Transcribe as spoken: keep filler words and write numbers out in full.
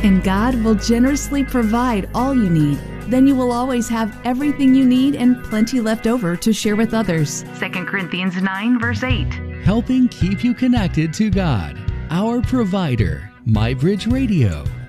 and God will generously provide all you need. Then you will always have everything you need and plenty left over to share with others. Second Corinthians nine, verse eight. Helping keep you connected to God, our provider. MyBridge Radio.